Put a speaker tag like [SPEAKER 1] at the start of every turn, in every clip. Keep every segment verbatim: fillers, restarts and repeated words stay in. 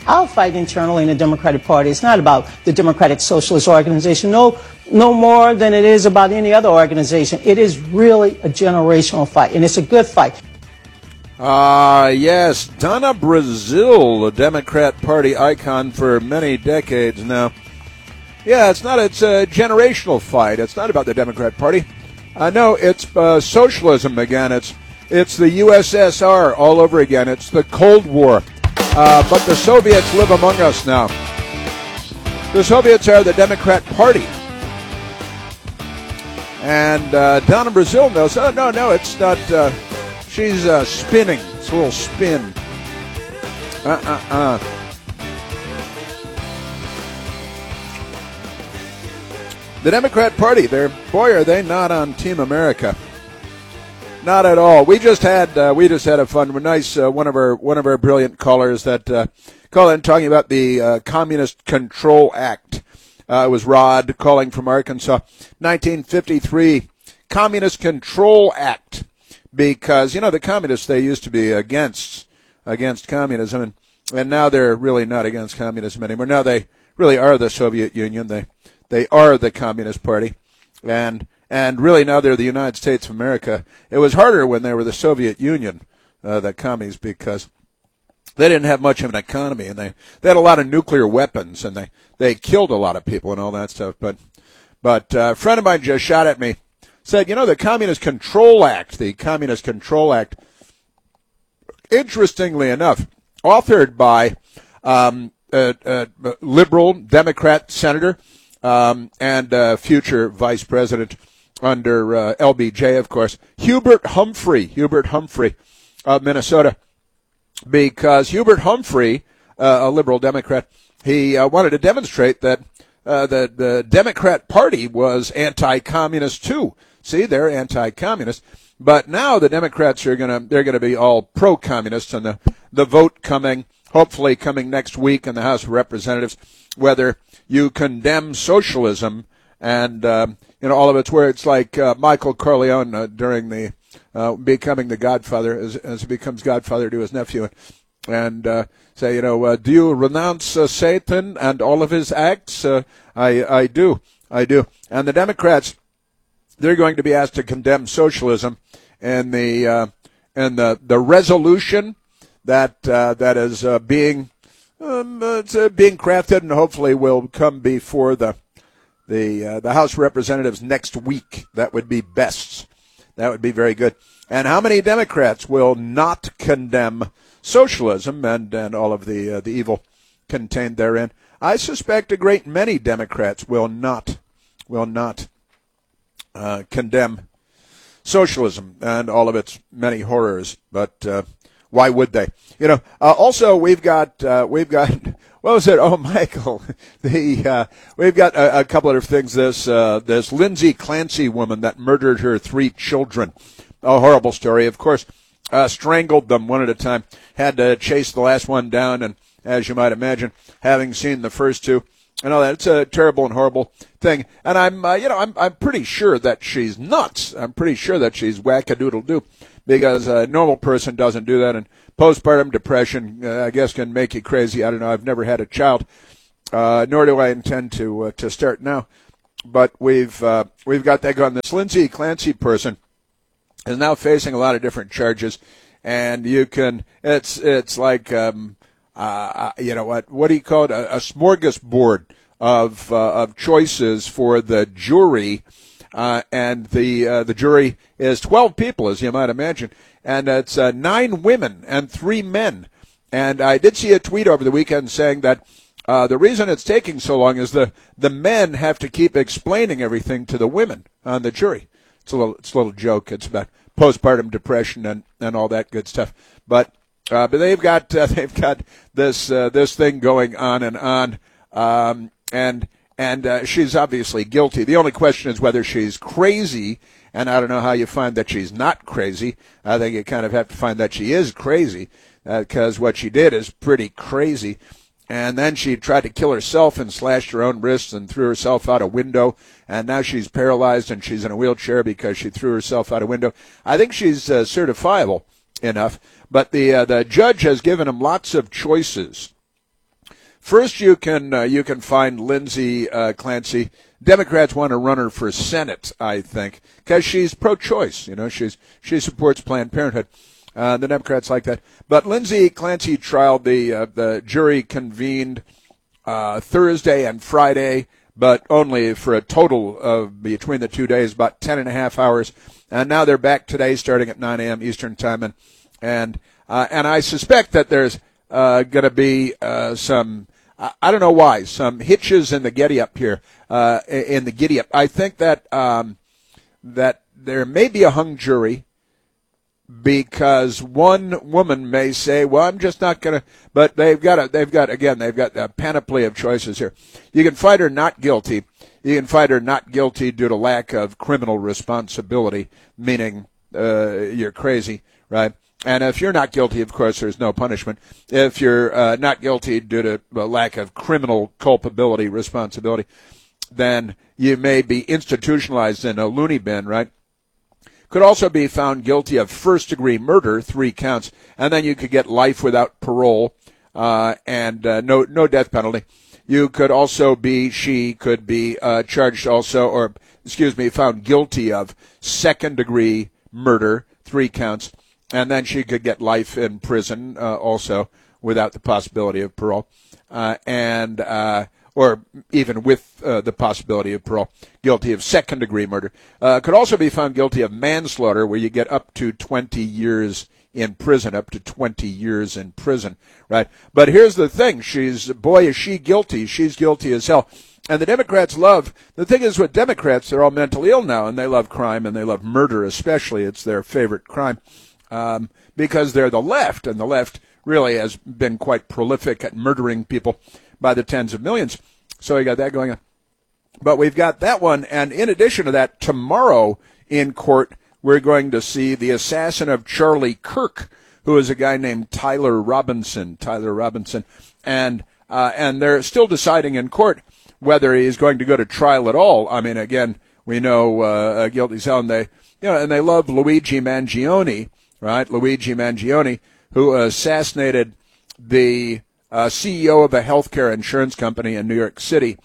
[SPEAKER 1] I'll fight internally in the Democratic Party. It's not about the Democratic Socialist Organization, no, no more than it is about any other organization. It is really a generational fight, and it's a good fight.
[SPEAKER 2] Ah, uh, yes, Donna Brazile, a Democrat Party icon for many decades now. Yeah, it's not, it's a generational fight. It's not about the Democrat Party. Uh, no, it's uh, socialism again. It's it's the U S S R all over again. It's the Cold War. Uh, but the Soviets live among us now. The Soviets are the Democrat Party. And uh, Donna Brazile knows, oh, no, no, it's not, uh, she's uh, spinning. It's a little spin. Uh-uh-uh. The Democrat Party, they're, boy, are they not on Team America. Not at all. We just had uh, we just had a fun, nice uh, one of our one of our brilliant callers that uh, called in talking about the uh, Communist Control Act. Uh, it was Rod calling from Arkansas, nineteen fifty-three Communist Control Act, because you know the communists, they used to be against against communism, and and now they're really not against communism anymore. Now they really are the Soviet Union. They they are the Communist Party, and. And really now they're the United States of America. It was harder when they were the Soviet Union, uh, the commies, because they didn't have much of an economy, and they, they had a lot of nuclear weapons, and they, they killed a lot of people and all that stuff. But but uh, a friend of mine just shot at me, said, you know, the Communist Control Act, the Communist Control Act, interestingly enough, authored by um, a, a liberal Democrat senator um, and uh, future vice president under uh, L B J, of course, Hubert Humphrey, Hubert Humphrey of Minnesota, because Hubert Humphrey, uh, a liberal Democrat, he uh, wanted to demonstrate that uh, the, the Democrat Party was anti-communist too. See, they're anti-communist, but now the Democrats are gonna they're gonna be all pro-communist, and the the vote coming, hopefully coming next week in the House of Representatives, whether you condemn socialism and um, you know all of it's where it's like uh, Michael Corleone uh, during the uh, becoming the Godfather as, as he becomes Godfather to his nephew, and uh, say you know uh, do you renounce uh, Satan and all of his acts? Uh, I I do I do, and the Democrats, they're going to be asked to condemn socialism, and the uh, and the the resolution that uh, that is uh, being um, uh, it's, uh, being crafted and hopefully will come before the the uh, the House of Representatives next week. That would be best. That would be very good. And how many Democrats will not condemn socialism and, and all of the uh, the evil contained therein? I suspect a great many Democrats will not will not uh, condemn socialism and all of its many horrors. But uh, why would they? You know. Uh, also, we've got uh, we've got. What was it? Oh, Michael, the uh, we've got a, a couple of things. This uh, this Lindsay Clancy woman that murdered her three children. A horrible story, of course. Uh, strangled them one at a time. Had to chase the last one down, and as you might imagine, having seen the first two, I know that it's a terrible and horrible thing. And I'm, uh, you know, I'm I'm pretty sure that she's nuts. I'm pretty sure that she's wackadoodle-doo, because a normal person doesn't do that. And postpartum depression, uh, I guess, can make you crazy. I don't know. I've never had a child, uh, nor do I intend to uh, to start now. But we've uh, we've got that going. This Lindsay Clancy person is now facing a lot of different charges, and you can. It's it's like um, uh, you know what what do you call it? A, a smorgasbord of uh, of choices for the jury, uh, and the uh, the jury is twelve people, as you might imagine. And it's uh, nine women and three men. And I did see a tweet over the weekend saying that uh, the reason it's taking so long is the, the men have to keep explaining everything to the women on the jury. It's a little it's a little joke. It's about postpartum depression and, and all that good stuff. But uh, but they've got uh, they've got this uh, this thing going on and on. Um, and and uh, she's obviously guilty. The only question is whether she's crazy. And I don't know how you find that she's not crazy. I think you kind of have to find that she is crazy, because uh, what she did is pretty crazy. And then she tried to kill herself and slashed her own wrists and threw herself out a window. And now she's paralyzed and she's in a wheelchair because she threw herself out a window. I think she's uh, certifiable enough. But the uh, the judge has given him lots of choices. First, you can uh, you can find Lindsey uh, Clancy. Democrats want to run her for Senate, I think, because she's pro-choice. You know, she's she supports Planned Parenthood. Uh, the Democrats like that. But Lindsey Clancy trial, the uh, the jury convened uh, Thursday and Friday, but only for a total of between the two days about ten and a half hours. And now they're back today, starting at nine a.m. Eastern time, and and uh, and I suspect that there's uh, going to be uh, some. I don't know why, some hitches in the giddy up here, uh, in the giddy up. I think that, um, that there may be a hung jury because one woman may say, well, I'm just not going to, but they've got a, they've got, again, they've got a panoply of choices here. You can find her not guilty. You can find her not guilty due to lack of criminal responsibility, meaning, uh, you're crazy, right? And if you're not guilty, of course, there's no punishment. If you're uh, not guilty due to a lack of criminal culpability, responsibility, then you may be institutionalized in a loony bin, right? Could also be found guilty of first-degree murder, three counts, and then you could get life without parole uh, and uh, no no death penalty. You could also be, she could be uh, charged also, or, excuse me, found guilty of second-degree murder, three counts. And then she could get life in prison uh, also without the possibility of parole, uh, and uh, or even with uh, the possibility of parole, guilty of second-degree murder. Uh, could also be found guilty of manslaughter, where you get up to twenty years in prison, up to twenty years in prison, right? But here's the thing. She's, boy, is she guilty. She's guilty as hell. And the Democrats love, the thing is with Democrats, they're all mentally ill now, and they love crime, and they love murder especially. It's their favorite crime. Um, because they're the left, and the left really has been quite prolific at murdering people by the tens of millions. So you got that going on. But we've got that one, and in addition to that, tomorrow in court, we're going to see the assassin of Charlie Kirk, who is a guy named Tyler Robinson. Tyler Robinson. And, uh, and they're still deciding in court whether he's going to go to trial at all. I mean, again, we know uh, guilty as hell, and they, you know, and they love Luigi Mangione. Right, Luigi Mangione, who assassinated the uh, C E O of a healthcare insurance company in New York City,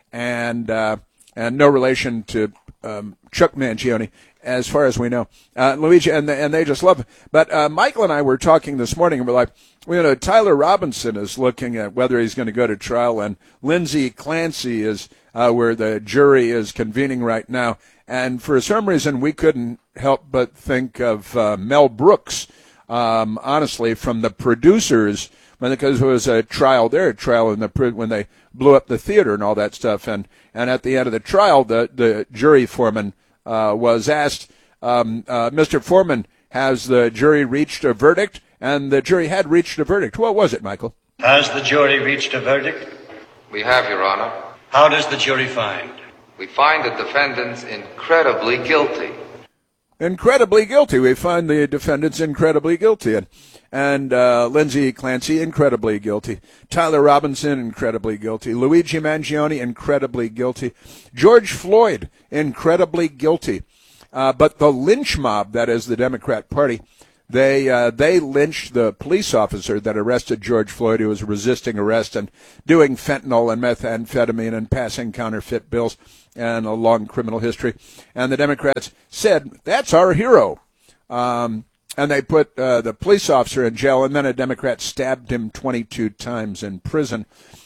[SPEAKER 2] and uh, and no relation to um, Chuck Mangione, as far as we know. Uh, Luigi, and and they just love him. But uh, Michael and I were talking this morning, and we're like, you know, Tyler Robinson is looking at whether he's going to go to trial, and Lindsey Clancy is uh, where the jury is convening right now. And for some reason, we couldn't help but think of uh, Mel Brooks, um, honestly, from the producers, because it was a trial there, a trial in the when they blew up the theater and all that stuff. And, and at the end of the trial, the, the jury foreman uh, was asked, um, uh, Mister Foreman, has the jury reached a verdict? And the jury had reached a verdict. What was it, Michael?
[SPEAKER 3] Has the jury reached a verdict?
[SPEAKER 4] We have, Your Honor.
[SPEAKER 3] How does the jury find?
[SPEAKER 4] We find the defendants incredibly guilty.
[SPEAKER 2] Incredibly guilty. We find the defendants incredibly guilty. And, and uh, Lindsey Clancy, incredibly guilty. Tyler Robinson, incredibly guilty. Luigi Mangione, incredibly guilty. George Floyd, incredibly guilty. Uh, but the lynch mob, that is the Democrat Party, They uh, they lynched the police officer that arrested George Floyd, who was resisting arrest and doing fentanyl and methamphetamine and passing counterfeit bills and a long criminal history. And the Democrats said, that's our hero. Um, and they put uh, the police officer in jail, and then a Democrat stabbed him twenty-two times in prison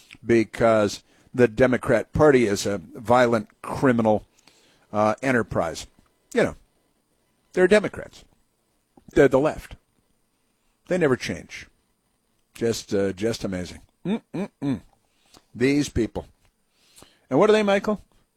[SPEAKER 2] because the Democrat Party is a violent criminal uh, enterprise. You know, they're Democrats. They're the left. They never change. Just uh, just amazing. Mm-mm-mm. These people. And what are they, Michael?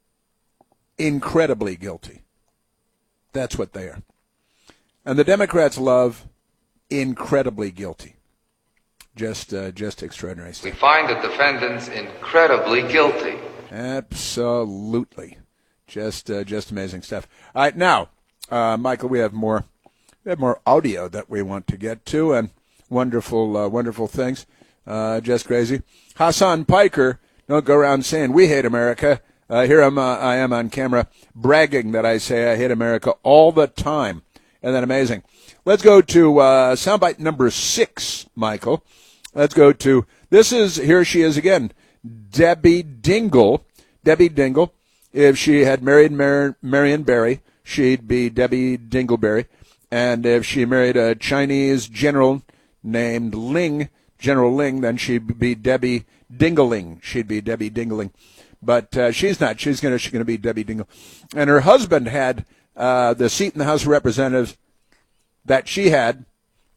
[SPEAKER 2] Incredibly guilty. That's what they are. And the Democrats love incredibly guilty. Just uh, just extraordinary stuff.
[SPEAKER 4] We find the defendants incredibly guilty.
[SPEAKER 2] Absolutely. Just uh, just amazing stuff. All right, now, uh, Michael, we have more we have more audio that we want to get to, and wonderful uh, wonderful things. Uh, just crazy. Hassan Piker, don't go around saying we hate America. Uh, here I'm, uh, I am on camera bragging that I say I hate America all the time. Isn't that amazing? Let's go to uh, soundbite number six, Michael. let's go to, this is, here she is again, Debbie Dingell. Debbie Dingell. If she had married Mar- Marion Barry, she'd be Debbie Dingleberry. And if she married a Chinese general named Ling, General Ling, then she'd be Debbie Dingling. She'd be Debbie Dingling. But uh, she's not. She's going to she's gonna be Debbie Dingell. And her husband had uh, the seat in the House of Representatives that she had.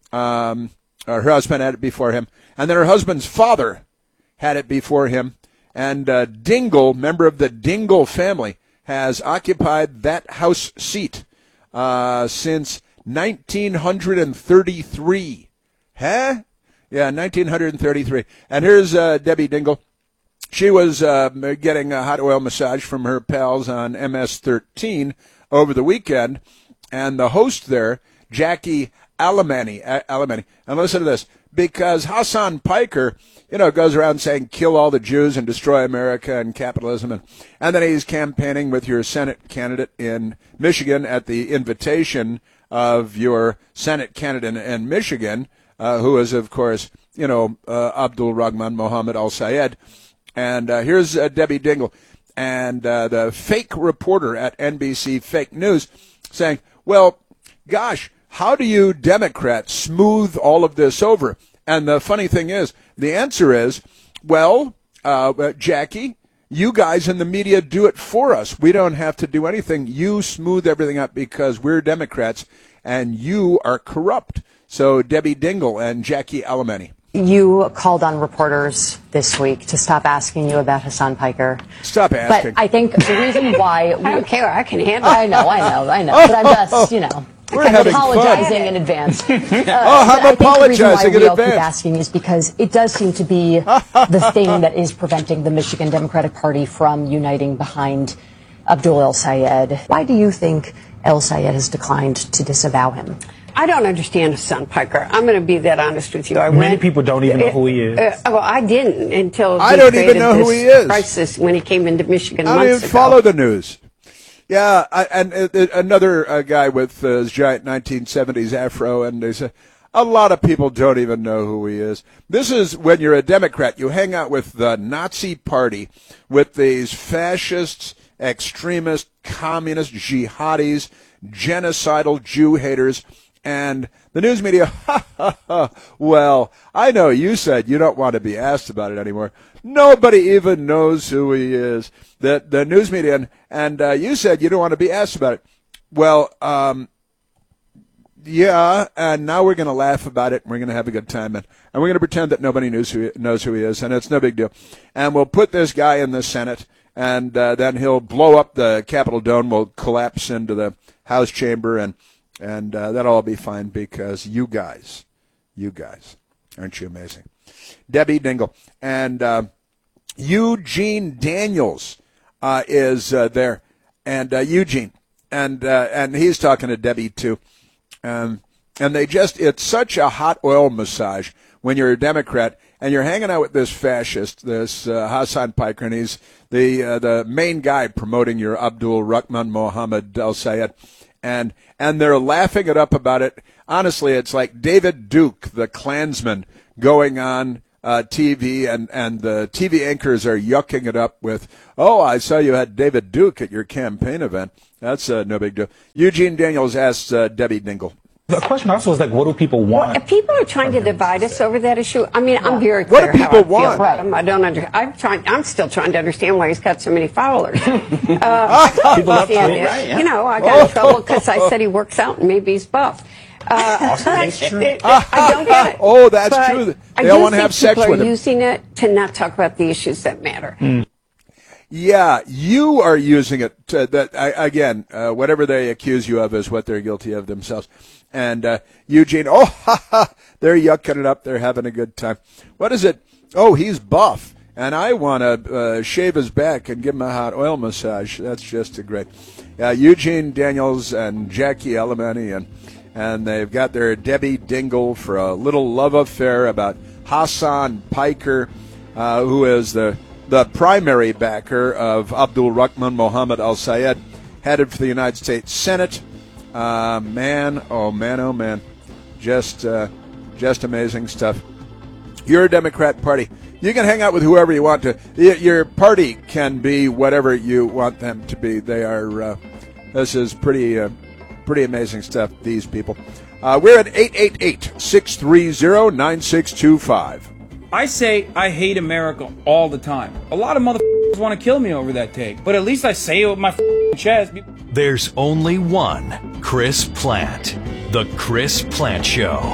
[SPEAKER 2] Um, her husband had it before him. And then her husband's father had it before him. And uh, Dingell, member of the Dingell family, has occupied that House seat uh, since nineteen thirty-three. Huh? Yeah, nineteen thirty-three. And here's uh, Debbie Dingell. She was uh, getting a hot oil massage from her pals on M S thirteen over the weekend. And the host there, Jackie Alemany, Alemany, and listen to this, because Hassan Piker, you know, goes around saying kill all the Jews and destroy America and capitalism, and, and then he's campaigning with your Senate candidate in Michigan at the invitation of your Senate candidate in, in Michigan, uh, who is, of course, you know, uh, Abdul Rahman Mohammed Al-Sayed. And uh, here's uh, Debbie Dingell and uh, the fake reporter at N B C Fake News saying, well, gosh, how do you Democrats smooth all of this over? And the funny thing is, the answer is, well, uh, Jackie, you guys in the media do it for us. We don't have to do anything. You smooth everything up because we're Democrats and you are corrupt. So Debbie Dingell and Jackie Alemany.
[SPEAKER 5] You called on reporters this week to stop asking you about Hassan Piker.
[SPEAKER 2] Stop asking.
[SPEAKER 5] But I think the reason why we,
[SPEAKER 6] I don't care. I can handle it.
[SPEAKER 5] I know, I know, I know. But I'm just, you know,
[SPEAKER 2] We're
[SPEAKER 5] I'm
[SPEAKER 2] having
[SPEAKER 5] apologizing
[SPEAKER 2] fun.
[SPEAKER 5] in advance. Uh,
[SPEAKER 2] Oh, I'm
[SPEAKER 5] I think
[SPEAKER 2] apologizing
[SPEAKER 5] the reason why
[SPEAKER 2] in
[SPEAKER 5] we all keep
[SPEAKER 2] advance.
[SPEAKER 5] asking is because it does seem to be the thing that is preventing the Michigan Democratic Party from uniting behind Abdul El-Sayed. Why do you think El-Sayed has declined to disavow him?
[SPEAKER 6] I don't understand Hassan Piker. I'm going to be that honest with you. I
[SPEAKER 7] Many
[SPEAKER 6] went,
[SPEAKER 7] people don't even know who he is.
[SPEAKER 6] Uh, well, I didn't until
[SPEAKER 2] I
[SPEAKER 6] he
[SPEAKER 2] don't even
[SPEAKER 6] created
[SPEAKER 2] know who
[SPEAKER 6] this
[SPEAKER 2] he is.
[SPEAKER 6] crisis when he came into Michigan
[SPEAKER 2] I don't
[SPEAKER 6] months
[SPEAKER 2] even
[SPEAKER 6] ago.
[SPEAKER 2] follow the news. Yeah, I, and uh, uh, another uh, guy with uh, his giant nineteen seventies afro, and they say a lot of people don't even know who he is. This is when you're a Democrat, you hang out with the Nazi Party, with these fascists, extremists, communists, jihadis, genocidal Jew haters, and the news media, ha, ha, ha. Well, I know you said you don't want to be asked about it anymore. Nobody even knows who he is. The, the news media, and, and uh, you said you don't want to be asked about it. Well, um, yeah, and now we're going to laugh about it, and we're going to have a good time, and, and we're going to pretend that nobody knows who, he, knows who he is, and it's no big deal. And we'll put this guy in the Senate, and uh, then he'll blow up the Capitol dome, will collapse into the House chamber, and And uh, that'll all be fine because you guys, you guys, aren't you amazing? Debbie Dingell. And uh, Eugene Daniels uh, is uh, there. And uh, Eugene. And uh, and he's talking to Debbie, too. Um, and they just, it's such a hot oil massage when you're a Democrat and you're hanging out with this fascist, this uh, Hassan Piker, and he's the, uh, the main guy promoting your Abdul Rahman Mohammed Al-Sayed. And and they're laughing it up about it. Honestly, it's like David Duke, the Klansman, going on uh, T V, and, and the T V anchors are yucking it up with, oh, I saw you had David Duke at your campaign event. That's uh, no big deal. Eugene Daniels asks uh, Debbie Dingell.
[SPEAKER 7] The question also is like, what do people want?
[SPEAKER 6] If people are trying to divide us over that issue, I mean, I'm very
[SPEAKER 2] What
[SPEAKER 6] clear
[SPEAKER 2] do
[SPEAKER 6] how
[SPEAKER 2] people
[SPEAKER 6] I feel
[SPEAKER 2] want?
[SPEAKER 6] about him. I don't under, I'm trying. I'm still trying to understand why he's got so many followers. uh, I
[SPEAKER 7] People love to
[SPEAKER 6] understand
[SPEAKER 7] hate,
[SPEAKER 6] it.
[SPEAKER 7] right? Yeah.
[SPEAKER 6] You know, I got in trouble because I said he works out and maybe he's buff. Uh,
[SPEAKER 7] That's true.
[SPEAKER 6] it- it- I don't get it.
[SPEAKER 2] Oh, that's
[SPEAKER 6] But
[SPEAKER 2] true.
[SPEAKER 6] I
[SPEAKER 2] They all
[SPEAKER 6] do
[SPEAKER 2] wanna
[SPEAKER 6] think
[SPEAKER 2] have sex
[SPEAKER 6] people
[SPEAKER 2] with
[SPEAKER 6] are
[SPEAKER 2] him.
[SPEAKER 6] using it to not talk about the issues that matter.
[SPEAKER 7] Mm.
[SPEAKER 2] Yeah, you are using it to, that I, again, uh, whatever they accuse you of is what they're guilty of themselves. And uh, Eugene, oh, ha, ha, they're yucking it up. They're having a good time. What is it? Oh, he's buff, and I want to uh, shave his back and give him a hot oil massage. That's just a great. Uh, Eugene Daniels and Jackie Alemany, and and they've got their Debbie Dingell for a little love affair about Hassan Piker, uh, who is the the primary backer of Abdul Rahman Mohammed Al-Sayed, headed for the United States Senate. Uh, man, oh man, oh man, just uh, just amazing stuff. your Democrat Party. You can hang out with whoever you want to. Your party can be whatever you want them to be. They are. Uh, this is pretty, uh, pretty amazing stuff. These people. Uh, we're at eight eight eight, six three zero, nine six two five.
[SPEAKER 8] I say I hate America all the time. A lot of motherfuckers want to kill me over that take, but at least I say it with my chest.
[SPEAKER 9] There's only one Chris Plante. The Chris Plante Show.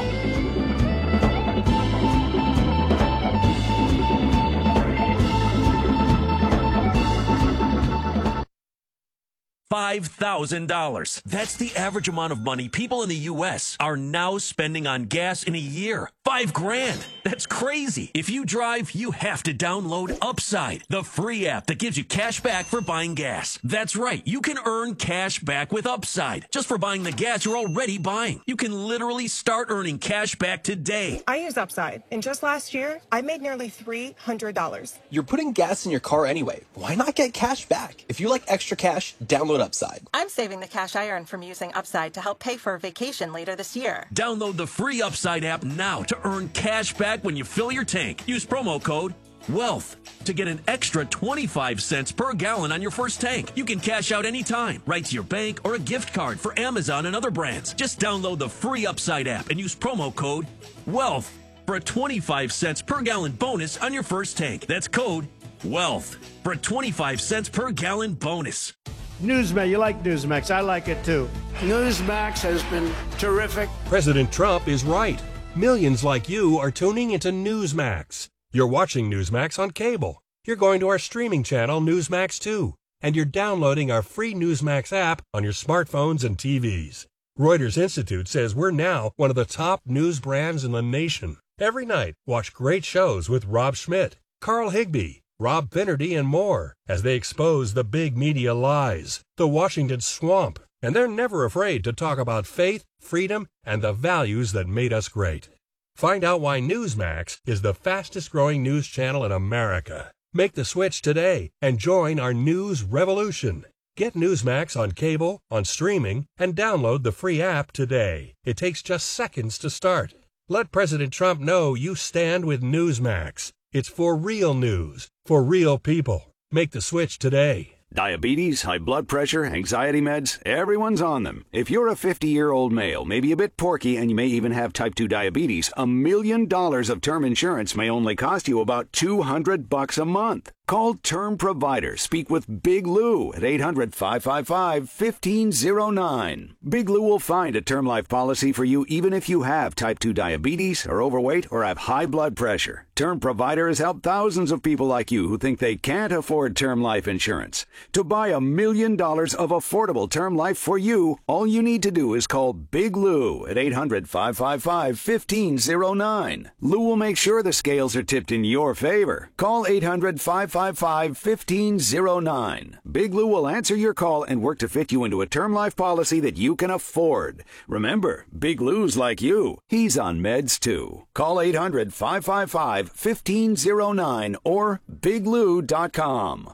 [SPEAKER 9] five thousand dollars. That's the average amount of money people in the U S are now spending on gas in a year. Five grand. That's crazy. If you drive, you have to download Upside, the free app that gives you cash back for buying gas. That's right. You can earn cash back with Upside just for buying the gas you're already buying. You can literally start earning cash back today.
[SPEAKER 10] I use Upside, and just last year, I made nearly three hundred dollars.
[SPEAKER 11] You're putting gas in your car anyway. Why not get cash back? If you like extra cash, download Upside.
[SPEAKER 12] I'm saving the cash I earn from using Upside to help pay for a vacation later this year.
[SPEAKER 9] Download the free Upside app now to earn cash back when you fill your tank. Use promo code WEALTH to get an extra twenty-five cents per gallon on your first tank. You can cash out anytime, right to your bank or a gift card for Amazon and other brands. Just download the free Upside app and use promo code WEALTH for a twenty-five cents per gallon bonus on your first tank. That's code WEALTH for a twenty-five cents per gallon bonus.
[SPEAKER 13] Newsmax, you like Newsmax. I like it too. Newsmax has been terrific.
[SPEAKER 14] President Trump is right. Millions like you are tuning into Newsmax. You're watching Newsmax on cable. You're going to our streaming channel, Newsmax two. And you're downloading our free Newsmax app on your smartphones and T Vs. Reuters Institute says we're now one of the top news brands in the nation. Every night, watch great shows with Rob Schmidt, Carl Higbie, Rob Finnerty, and more as they expose the big media lies, the Washington swamp, and they're never afraid to talk about faith, freedom, and the values that made us great. Find out why Newsmax is the fastest-growing news channel in America. Make the switch today and join our news revolution. Get Newsmax on cable, on streaming, and download the free app today. It takes just seconds to start. Let President Trump know you stand with Newsmax. It's for real news, for real people. Make the switch today.
[SPEAKER 15] Diabetes, high blood pressure, anxiety meds, everyone's on them. If you're a fifty-year-old male, maybe a bit porky, and you may even have type two diabetes, a million dollars of term insurance may only cost you about two hundred bucks a month. Call Term Provider. Speak with Big Lou at eight hundred, five five five, one five zero nine. Big Lou will find a term life policy for you even if you have type two diabetes, are overweight, or have high blood pressure. Term Provider has helped thousands of people like you who think they can't afford term life insurance. To buy a million dollars of affordable term life for you, all you need to do is call Big Lou at eight hundred, five five five, one five zero nine. Lou will make sure the scales are tipped in your favor. Call eight hundred, five five five, one five zero nine. Big Lou will answer your call and work to fit you into a term life policy that you can afford. Remember, Big Lou's like you. He's on meds too. Call eight hundred, five five five, one five zero nine or big lou dot com.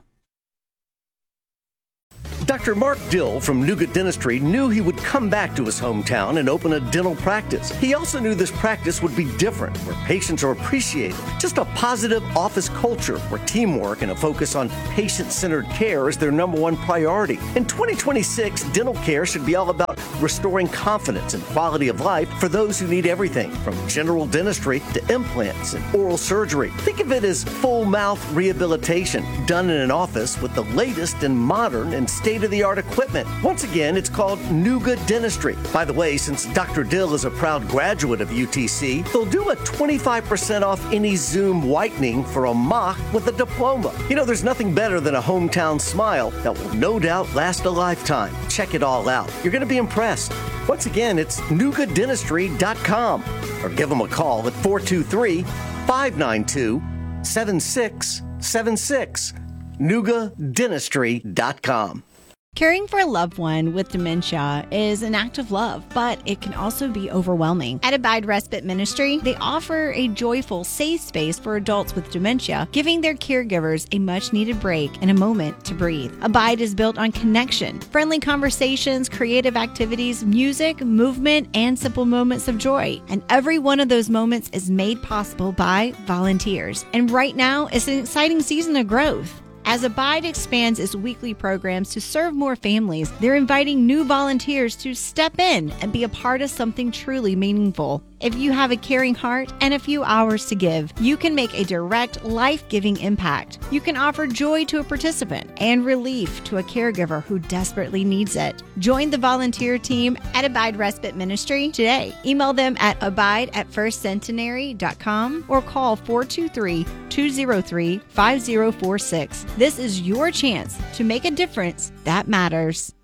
[SPEAKER 16] Doctor Mark Dill from Nougat Dentistry knew he would come back to his hometown and open a dental practice. He also knew this practice would be different, where patients are appreciated. Just a positive office culture where teamwork and a focus on patient-centered care is their number one priority. In twenty twenty-six, dental care should be all about restoring confidence and quality of life for those who need everything, from general dentistry to implants and oral surgery. Think of it as full mouth rehabilitation done in an office with the latest and modern and state-of-the-art equipment. Once again, it's called Nougat Dentistry. By the way, since Doctor Dill is a proud graduate of U T C, they'll do a twenty-five percent off any Zoom whitening for a mock with a diploma. You know, there's nothing better than a hometown smile that will no doubt last a lifetime. Check it all out. You're going to be impressed. Once again, it's nougat dentistry dot com or give them a call at four two three, five nine two, seven six seven six. nougat dentistry dot com.
[SPEAKER 17] Caring for a loved one with dementia is an act of love, but it can also be overwhelming. At Abide Respite Ministry, they offer a joyful, safe space for adults with dementia, giving their caregivers a much-needed break and a moment to breathe. Abide is built on connection, friendly conversations, creative activities, music, movement, and simple moments of joy. And every one of those moments is made possible by volunteers. And right now is an exciting season of growth. As Abide expands its weekly programs to serve more families, they're inviting new volunteers to step in and be a part of something truly meaningful. If you have a caring heart and a few hours to give, you can make a direct, life-giving impact. You can offer joy to a participant and relief to a caregiver who desperately needs it. Join the volunteer team at Abide Respite Ministry today. Email them at abide at first centenary dot com or call four two three, two zero three, five zero four six. This is your chance to make a difference that matters.